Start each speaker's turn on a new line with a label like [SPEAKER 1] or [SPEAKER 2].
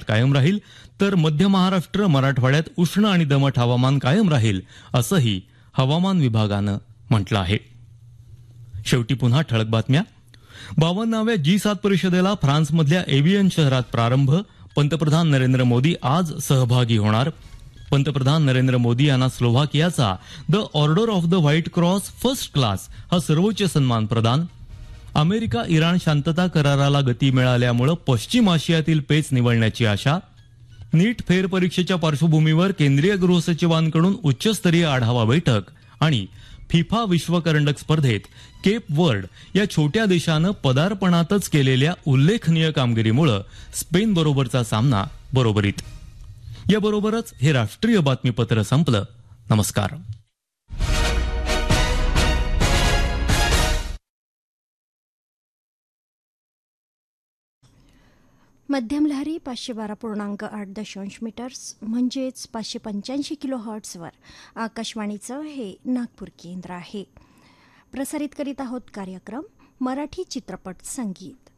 [SPEAKER 1] कायम राहील तर मध्य महाराष्ट्र मराठवाड्यात उष्ण आणि दमट हवामान कायम राहील असंही हवामान विभागानं म्हटलं आहे. शेवटी पुन्हा ठळक बातम्या. 52व्या G7 परिषदेला फ्रान्समधल्या एव्हियन शहरात प्रारंभ. पंतप्रधान नरेंद्र मोदी आज सहभागी होणार. पंतप्रधान नरेंद्र मोदी यांना स्लोव्हाकियाचा the order of the white cross first class हा सर्वोच्च सन्मान प्रदान. अमेरिका इराण शांतता कराराला गती मिळाल्यामुळे पश्चिम आशियातील पेच निवळण्याची आशा. नीट फेरपरीक्षेच्या पार्श्वभूमीवर केंद्रीय गृहसचिवांकडून उच्चस्तरीय आढावा बैठक. आणि फिफा विश्वकरंडक स्पर्धेत केप वर्ड या छोट्या देशानं पदार्पणातच केलेल्या उल्लेखनीय कामगिरीमुळे स्पेन बरोबरचा सामना बरोबरीत. याबरोबरच हे राष्ट्रीय बातमीपत्र संपलं. नमस्कार.
[SPEAKER 2] मध्यम लहरी 512.8 मीटर्स म्हणजेच 585 किलो हर्ट्झवर आकाशवाणीचं हे नागपूर केंद्र आहे. प्रसारित करीत आहोत कार्यक्रम मराठी चित्रपट संगीत.